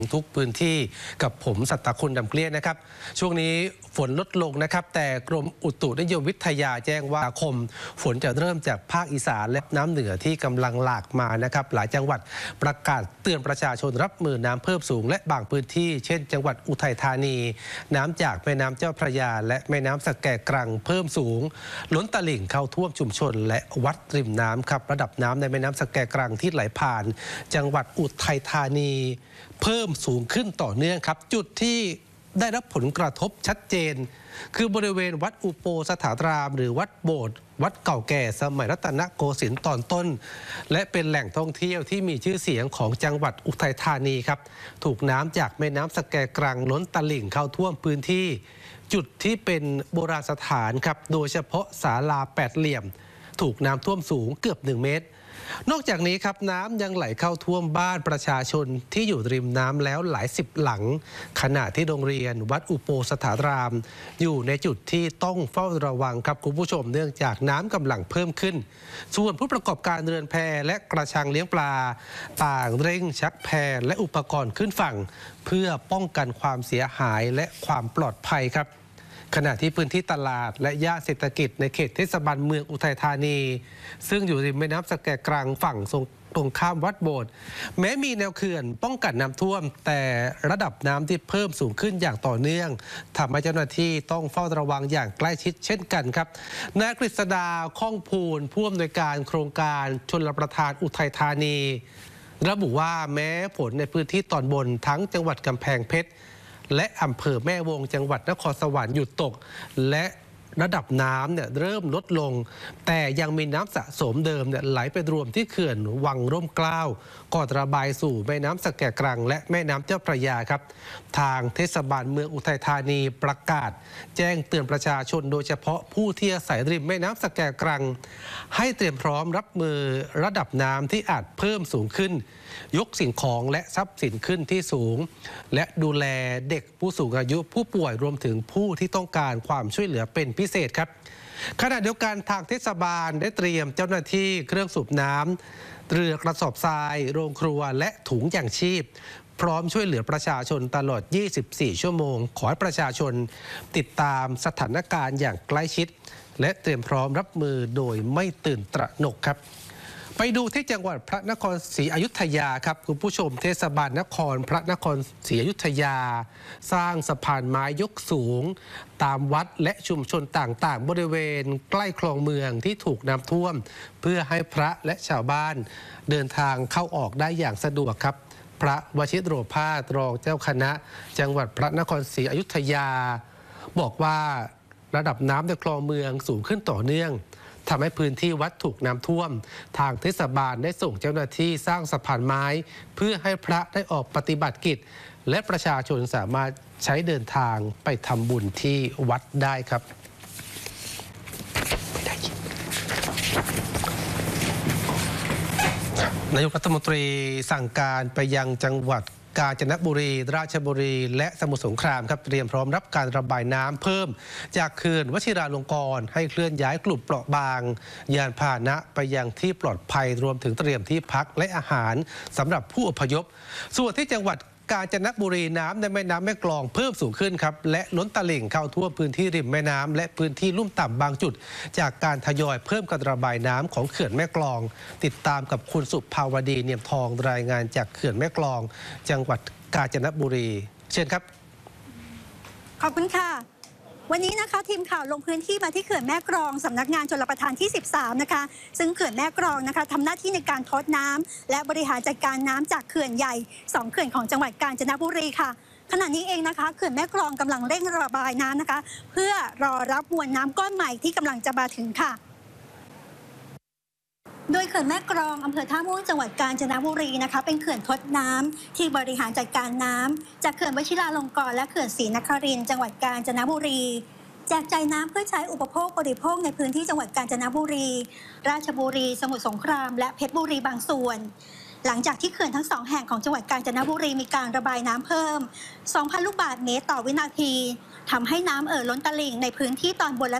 ทุกพื้นที่กับผมสัตตคุณดำเกลี้ยนะครับช่วงนี้ฝนลดลงนะครับแต่กรมอุตุนิยมวิทยาแจ้งว่าฝนจะเริ่มจากภาคอีสานและน้ำเหนือที่กำลังหลากมานะครับหลายจังหวัดประกาศเตือนประชาชนรับมือน้ำเพิ่มสูงและบางพื้นที่เช่นจังหวัดอุทัยธานีน้ำจากแม่น้ำเจ้าพระยาและแม่น้ำสะแกกรังเพิ่มสูงล้นตลิ่งเข้าท่วมชุมชนและวัดริมน้ำครับระดับน้ำในแม่น้ำสะแกกรังที่ไหลผ่านจังหวัดอุทัยธานีเพิ่มสูงขึ้นต่อเนื่องครับจุดที่ได้รับผลกระทบชัดเจนคือบริเวณวัดอุโปสถารามหรือวัดโบสถ์วัดเก่าแก่สมัยรัตนโกสินทร์ตอนต้นและเป็นแหล่งท่องเที่ยวที่มีชื่อเสียงของจังหวัดอุทัยธานีครับถูกน้ำจากแม่น้ำสะแกกรังล้นตลิ่งเข้าท่วมพื้นที่จุดที่เป็นโบราณสถานครับโดยเฉพาะศาลาแปดเหลี่ยมถูกน้ำท่วมสูงเกือบ1 เมตรนอกจากนี้ครับน้ำยังไหลเข้าท่วมบ้านประชาชนที่อยู่ริมน้ำแล้วหลายสิบหลังขณะที่โรงเรียนวัดอุโปสถารามอยู่ในจุดที่ต้องเฝ้าระวังครับคุณผู้ชมเนื่องจากน้ำกำลังเพิ่มขึ้นส่วนผู้ประกอบการเรือนแพและกระชังเลี้ยงปลาต่างเร่งชักแพและอุปกรณ์ขึ้นฝั่งเพื่อป้องกันความเสียหายและความปลอดภัยครับขณะที่พื้นที่ตลาดและย่านเศรษฐกิจในเขตเทศบาลเมืองอุทัยธานีซึ่งอยู่ริมแม่น้ำสะแกกรังฝั่งตรงข้ามวัดโบสถ์แม้มีแนวเขื่อนป้องกันน้ำท่วมแต่ระดับน้ำที่เพิ่มสูงขึ้นอย่างต่อเนื่องทำให้เจ้าหน้าที่ต้องเฝ้าระวังอย่างใกล้ชิดเช่นกันครับนายกฤษดาข้องพูนผู้อำนวยการโครงการชลประทานอุทัยธานีระบุว่าแม้ฝนในพื้นที่ตอนบนทั้งจังหวัดกำแพงเพชรและอำเภอแม่วงจังหวัดนครสวรรค์หยุดตกและระดับน้ำเริ่มลดลงแต่ยังมีน้ำสะสมเดิมไหลไปรวมที่เขื่อนวังร่มเกล้าก่อนระบายสู่แม่น้ำสะแกกรังและแม่น้ำเจ้าพระยาครับทางเทศบาลเมืองอุทัยธานีประกาศแจ้งเตือนประชาชนโดยเฉพาะผู้ที่อาศัยริมแม่น้ำสะแกกรังให้เตรียมพร้อมรับมือระดับน้ำที่อาจเพิ่มสูงขึ้นยกสิ่งของและทรัพย์สินขึ้นที่สูงและดูแลเด็กผู้สูงอายุผู้ป่วยรวมถึงผู้ที่ต้องการความช่วยเหลือเป็นพิเศษครับขณะเดียวกันทางเทศบาลได้เตรียมเจ้าหน้าที่เครื่องสูบน้ำเรือกระสอบทรายโรงครัวและถุงยางชีพพร้อมช่วยเหลือประชาชนตลอด24 ชั่วโมงขอให้ประชาชนติดตามสถานการณ์อย่างใกล้ชิดและเตรียมพร้อมรับมือโดยไม่ตื่นตระหนกครับไปดูที่จังหวัดพระนครศรีอยุธยาครับคุณผู้ชมเทศบาลนครพระนครศรีอยุธยาสร้างสะพานไม้ยกสูงตามวัดและชุมชนต่างๆบริเวณใกล้คลองเมืองที่ถูกน้ำท่วมเพื่อให้พระและชาวบ้านเดินทางเข้าออกได้อย่างสะดวกครับพระวชิรโรภาสรองเจ้าคณะจังหวัดพระนครศรีอยุธยาบอกว่าระดับน้ำในคลองเมืองสูงขึ้นต่อเนื่องทำให้พื้นที่วัดถูกน้ำท่วมทางเทศบาลได้ส่งเจ้าหน้าที่สร้างสะพานไม้เพื่อให้พระได้ออกปฏิบัติกิจและประชาชนสามารถใช้เดินทางไปทำบุญที่วัดได้ครับนายกรัฐมนตรีสั่งการไปยังจังหวัดกาญจนบุรีราชบุรีและสมุทรสงครามครับเตรียมพร้อมรับการระบายน้ำเพิ่มจากเขื่อนวชิราลงกรณ์ให้เคลื่อนย้ายกลุ่มเปราะบางยานพาหนะไปยังที่ปลอดภัยรวมถึงเตรียมที่พักและอาหารสำหรับผู้อพยพส่วนที่จังหวัดกาญจนบุรีน้ำในแม่น้ำแม่กลองเพิ่มสูงขึ้นครับและล้นตลิ่งเข้าท่วมพื้นที่ริมแม่น้ำและพื้นที่ลุ่มต่ำบางจุดจากการทยอยเพิ่มการระบายน้ำของเขื่อนแม่กลองติดตามกับคุณสุภาวดีเนียมทองรายงานจากเขื่อนแม่กลองจังหวัดกาญจนบุรีเชิญครับขอบคุณค่ะวันนี้นะคะทีมข่าวลงพื้นที่มาที่เขื่อนแม่กลองสำนักงานชลประทานที่13นะคะซึ่งเขื่อนแม่กลองนะคะทำหน้าที่ในการทดน้ำและบริหารจัดการน้ำจากเขื่อนใหญ่2 เขื่อนของจังหวัดกาญจนบุรีค่ะขณะนี้เองนะคะเขื่อนแม่กลองกำลังเร่งระบายน้ำนะคะเพื่อรอรับมวลน้ำก้อนใหม่ที่กำลังจะมาถึงค่ะโดยเขื่อนแม่กลองอำเภอท่าม่วงจังหวัดกาญจนบุรีนะคะเป็นเขื่อนทดน้ำที่บริหารจัดการน้ำจากเขื่อนวชิราลงกรณ์และเขื่อนศรีนครินทร์จังหวัดกาญจนบุรีแจกจ่ายน้ำเพื่อใช้อุปโภคบริโภคในพื้นที่จังหวัดกาญจนบุรีราชบุรีสมุทรสงครามและเพชรบุรีบางส่วนหลังจากที่เขื่อนทั้ง2 แห่งของจังหวัดกาญจนบุรีมีการระบายน้ำเพิ่ม 2,000 ลูกบาศก์เมตรต่อวินาทีทำให้น้ำล้นตลิ่งในพื้นที่ตอนบนและ